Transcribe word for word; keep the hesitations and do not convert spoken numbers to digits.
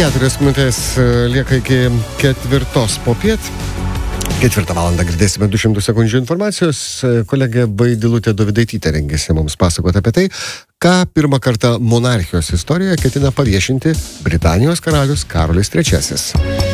Keturias minutės lieka iki ketvirtos popiet. Ketvirtą valandą girdėsime du šimtus sekundžių informacijos. Kolegė Vaidilutė Dovydaitytė rengėsi mums pasakoti apie tai, ką pirmą kartą monarchijos istorijoje ketina paviešinti Britanijos karalius Karolis trečiasis.